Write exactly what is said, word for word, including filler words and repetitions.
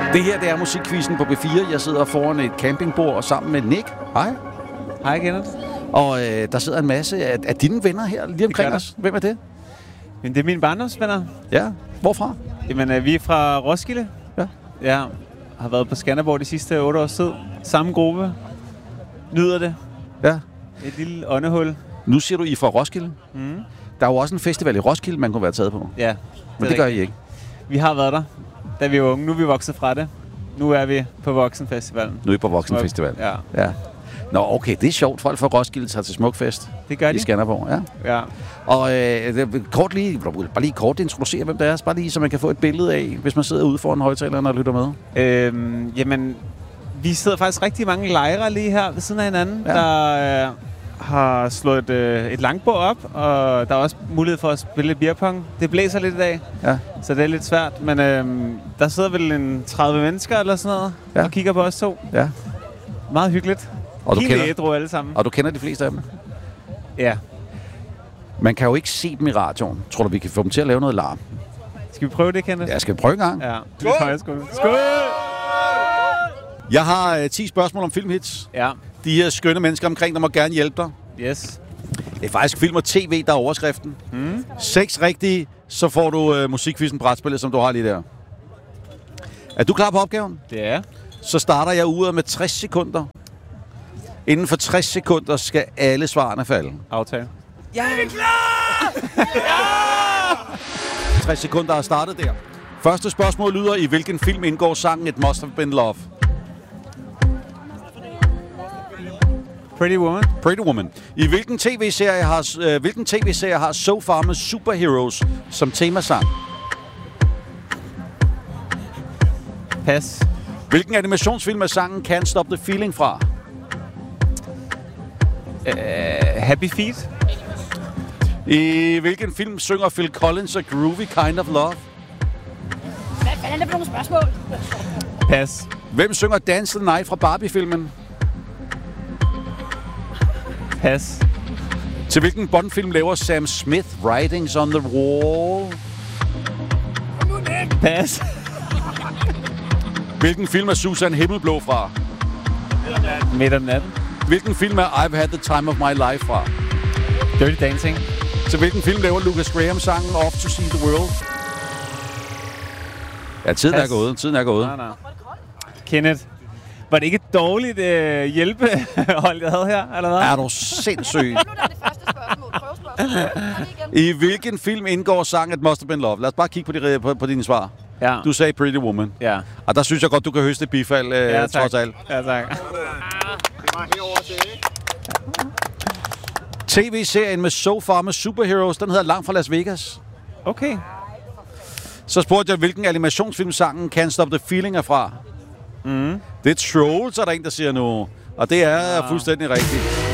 Det her, det er musikquizzen på B fire. Jeg sidder foran et campingbord og sammen med Nick. Hej. Hej, Kenneth. Og øh, der sidder en masse af, af dine venner her lige omkring os. Hvem er det? Men det er mine barndomsvenner. Ja. Hvorfra? Jamen, øh, vi er fra Roskilde. Ja. Ja. Har været på Skanderborg de sidste otte års tid. Samme gruppe. Nyder det. Ja. Et lille åndehul. Nu siger du, I er fra Roskilde. Mm. Der er jo også en festival i Roskilde, man kunne være taget på. Ja. Det Men det gør I ikke. Vi har været der, da vi var unge. Nu er vi vokset fra det. Nu er vi på Voksenfestivalen. Nu er I på Voksenfestival. Ja. Ja. Nå, okay, det er sjovt. Folk fra Roskilde tager til Smukfest. Det gør de. I Skanderborg, ja. Ja. Og øh, kort lige, bare lige kort introducere, hvem det er, bare lige, så man kan få et billede af, hvis man sidder ude foran højtaleren og lytter med. Øhm, jamen, vi sidder faktisk rigtig mange lejre lige her ved siden af hinanden, ja. der øh, har slået et, øh, et langbord op, og der er også mulighed for at spille beerpong. Det blæser lidt i dag, ja. Så det er lidt svært, men øh, der sidder vel en tredive mennesker eller sådan noget, ja. Og kigger på os to. Ja. Meget hyggeligt. Og du, Helt kender, ædru alle sammen. og du kender de fleste af dem? Ja. Man kan jo ikke se dem i radioen. Tror du, vi kan få dem til at lave noget larm? Skal vi prøve det, Kenneth? Ja, skal vi prøve en gang? Ja. Skål! Skål! Skål! Jeg har øh, ti spørgsmål om filmhits. Ja. De her skønne mennesker omkring dig må gerne hjælpe dig. Yes. Det er faktisk film og tv, der er overskriften. Mm. Seks rigtige, så får du øh, musikquizzen brætspillet, som du har lige der. Er du klar på opgaven? Det er. Så starter jeg uret med tres sekunder. Inden for tres sekunder skal alle svarene falde. Aftale. Jeg er klar! Ja! tres sekunder er startet der. Første spørgsmål lyder, i hvilken film indgår sangen It Must Have Been Love? Pretty Woman. Pretty Woman. I hvilken tv-serie har, øh, hvilken tv-serie har So Far med Superheroes som temasang? Pas. Hvilken animationsfilm er sangen Can't Stop the Feeling fra? Uh, Happy Feet. I hvilken film synger Phil Collins og Groovy Kind of Love? Hvad fanden er det for nogle spørgsmål? Pas. Hvem synger Dance the Night fra Barbie-filmen? Pas. Til hvilken Bond-film laver Sam Smith Writings on the Wall? Pas. Hvilken film er Susan Himmelblå fra? Midt om natten. Hvilken film er I've Had the Time of My Life fra? Dirty Dancing. Til hvilken film laver Lucas Graham sangen Off to See the World? Ja, tiden Pas. er gået. Tiden er gået. Nej, nej. Kenneth, var det ikke et dårligt øh, hjælpehold, jeg havde her, eller hvad? Er du sindssyg? Nu er det første spørgsmål. Prøvespørgsmål. I hvilken film indgår sangen It Must Have Been Love? Lad os bare kigge på, de, på, på dine svar. Ja. Du sagde Pretty Woman. Ja. Og der synes jeg godt, du kan høste bifald, øh, Ja, tak. trods alt. Ja, tak. tv-serien med So Far med Superheroes, den hedder Langt fra Las Vegas. Okay. Så spurgte jeg, hvilken animationsfilm sangen Can't Stop the Feeling er fra. Mm. Det er Trolls, er der en, der siger nu. Og det er ja. fuldstændig rigtigt.